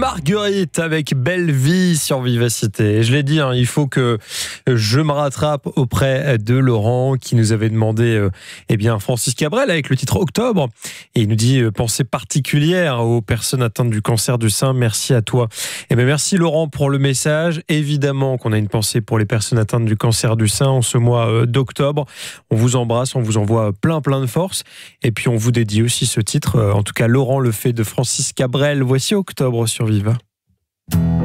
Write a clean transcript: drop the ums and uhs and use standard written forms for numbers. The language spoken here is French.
Marguerite avec Belle Vie sur Vivacité. Et je l'ai dit, il faut que je me rattrape auprès de Laurent qui nous avait demandé Francis Cabrel avec le titre Octobre. Et il nous dit pensée particulière aux personnes atteintes du cancer du sein. Merci à toi. Merci Laurent pour le message. Évidemment qu'on a une pensée pour les personnes atteintes du cancer du sein en ce mois d'octobre. On vous embrasse, on vous envoie plein de force. Et puis on vous dédie aussi ce titre. En tout cas, Laurent le fait de Francis Cabrel. Voici Octobre sur Viva.